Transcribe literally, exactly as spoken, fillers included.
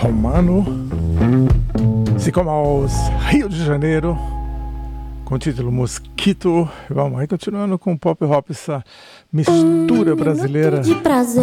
Romano, assim como aos Rio de Janeiro, com o título Mosquito. Vamos aí, continuando com o pop rock, essa mistura brasileira. De prazer.